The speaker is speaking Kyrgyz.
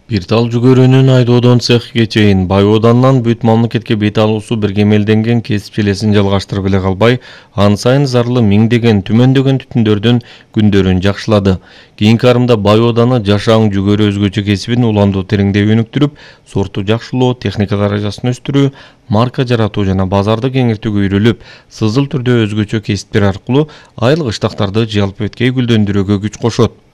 Бир тал жүгөрүнүн айдоодон цехке чейин бай оданынан бүт мамлекетке бет алуусу бир кемелденген кесип желесин жалгаштырып эле калбай, ан сайын зарлы миңдеген түмөндөгөн түтүндөрдүн күндөрүн жакшылады. Кийинки арымда бай ооданы жашааң жүгөрү өзгөчө кесибин уламдуу тереңдей өнүктүрүп, сорту жакшылоо, техника даражасын өстүрүү, марка жаратуу жана базарды кеңейтүүгө үйрөлүп, сызыл түрдө өзгөчө кесиптер аркылуу айыл кыштактарды жалпы өткөй гүлдөндүрүүгө күч кошот.